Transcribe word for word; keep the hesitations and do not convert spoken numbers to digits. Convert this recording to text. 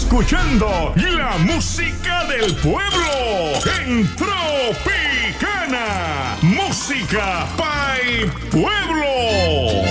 escuchando la música del pueblo en Tropicana. Música para el pueblo.